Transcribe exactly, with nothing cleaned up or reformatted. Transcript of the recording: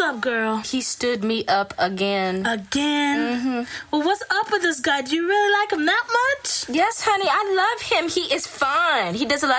up, girl? He stood me up again. Again? Mm-hmm. Well, what's up with this guy? Do you really like him that much? Yes, honey, I love him. He is fine. He does a lot